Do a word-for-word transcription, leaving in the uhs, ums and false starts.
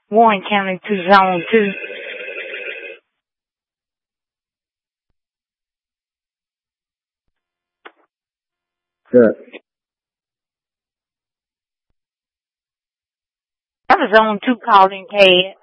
Warren County to Zone two. Good. That was Zone two calling, Ted.